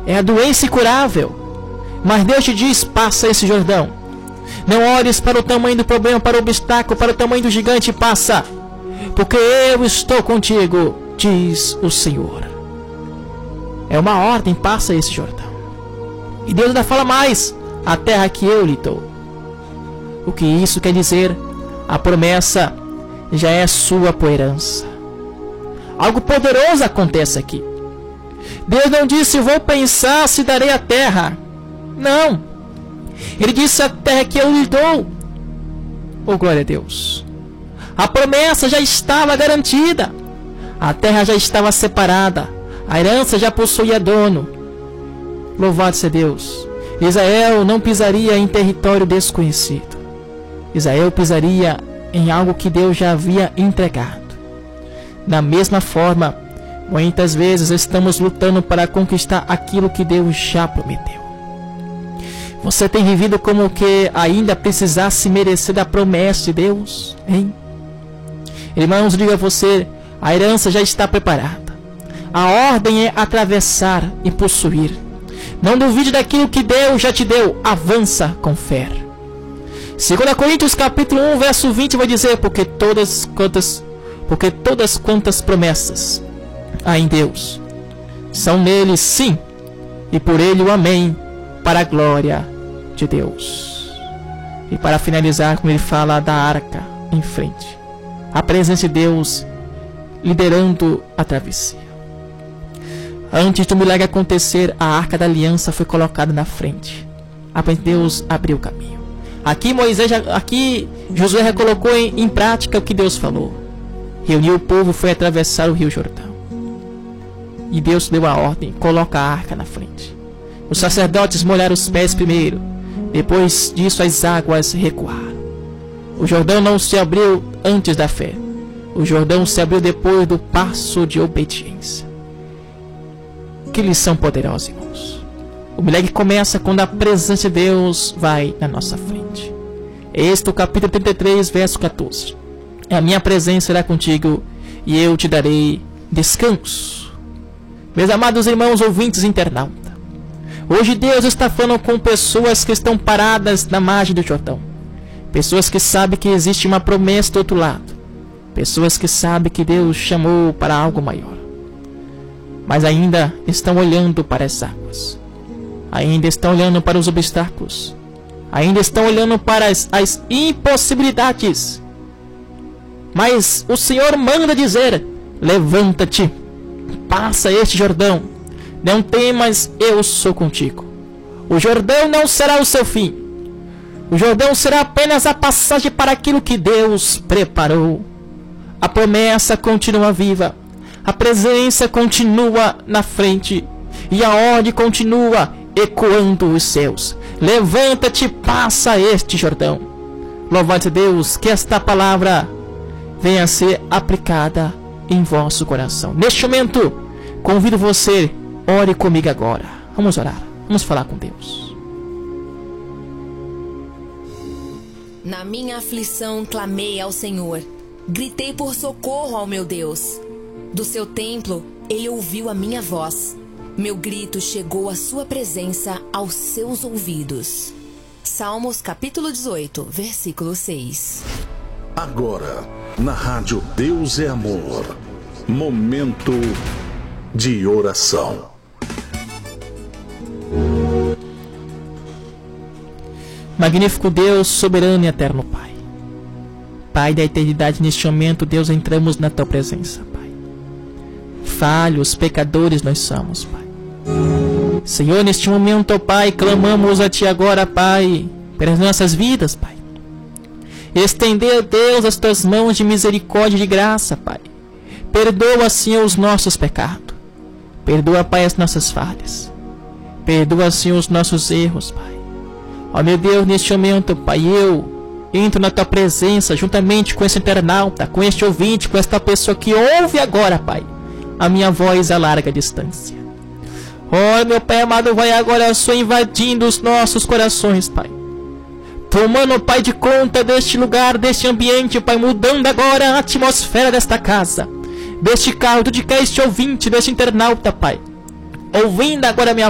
É a doença incurável. Mas Deus te diz: passa esse Jordão. Não olhes para o tamanho do problema, para o obstáculo, para o tamanho do gigante. Passa, porque eu estou contigo, diz o Senhor. É uma ordem: passa esse Jordão. E Deus ainda fala mais: a terra que eu lhe dou. O que isso quer dizer? A promessa já é sua por herança. Algo poderoso acontece aqui. Deus não disse: vou pensar se darei a terra. Não. Ele disse: a terra que eu lhe dou. Oh, glória a Deus. A promessa já estava garantida. A terra já estava separada. A herança já possuía dono. Louvado seja Deus. Israel não pisaria em território desconhecido. Israel pisaria em algo que Deus já havia entregado. Da mesma forma, muitas vezes estamos lutando para conquistar aquilo que Deus já prometeu. Você tem vivido como que ainda precisasse merecer da promessa de Deus, hein? Irmãos, digo a você: a herança já está preparada. A ordem é atravessar e possuir. Não duvide daquilo que Deus já te deu. Avança com fé. 2 Coríntios capítulo 1, verso 20 vai dizer: porque todas quantas promessas há em Deus são nele sim, e por ele o amém, para a glória de Deus. E para finalizar, como ele fala da arca em frente, a presença de Deus liderando a travessia. Antes do milagre acontecer, a arca da aliança foi colocada na frente. Deus abriu o caminho. Aqui Josué já colocou em prática o que Deus falou. Reuniu o povo, foi atravessar o rio Jordão. E Deus deu a ordem: coloca a arca na frente. Os sacerdotes molharam os pés primeiro. Depois disso as águas recuaram. O Jordão não se abriu antes da fé. O Jordão se abriu depois do passo de obediência. Que lição poderosa, irmãos. O milagre começa quando a presença de Deus vai na nossa frente. Este é o capítulo 33, verso 14. A minha presença será contigo e eu te darei descanso. Meus amados irmãos ouvintes internautas, hoje Deus está falando com pessoas que estão paradas na margem do Jordão. Pessoas que sabem que existe uma promessa do outro lado. Pessoas que sabem que Deus chamou para algo maior. Mas ainda estão olhando para as águas. Ainda estão olhando para os obstáculos. Ainda estão olhando para as impossibilidades. Mas o Senhor manda dizer: levanta-te, passa este Jordão. Não temas, eu sou contigo. O Jordão não será o seu fim. O Jordão será apenas a passagem para aquilo que Deus preparou. A promessa continua viva. A presença continua na frente. E a ordem continua ecoando os céus. Levanta-te, passa este Jordão. Louvado seja Deus, que esta palavra venha a ser aplicada em vosso coração. Neste momento, convido você, ore comigo agora. Vamos orar, vamos falar com Deus. Na minha aflição clamei ao Senhor. Gritei por socorro ao meu Deus. Do seu templo, ele ouviu a minha voz. Meu grito chegou à sua presença, aos seus ouvidos. Salmos capítulo 18, versículo 6. Agora, na rádio Deus é Amor, momento de oração. Magnífico Deus, soberano e eterno Pai. Pai da eternidade, neste momento, Deus, entramos na Tua presença, Pai. Falhos, pecadores nós somos, Pai. Senhor, neste momento, ó Pai, clamamos a Ti agora, Pai, pelas nossas vidas, Pai. Estender, Deus, as Tuas mãos de misericórdia e de graça, Pai. Perdoa, Senhor, os nossos pecados. Perdoa, Pai, as nossas falhas. Perdoa, Senhor, os nossos erros, Pai. Ó meu Deus, neste momento, Pai, eu entro na Tua presença juntamente com esse internauta, com este ouvinte, com esta pessoa que ouve agora, Pai, a minha voz a larga distância. Ó meu Pai amado, vai agora só invadindo os nossos corações, Pai. Tomando, Pai, de conta deste lugar, deste ambiente, Pai, mudando agora a atmosfera desta casa, deste carro, de cá este ouvinte, deste internauta, Pai. Ouvindo agora a minha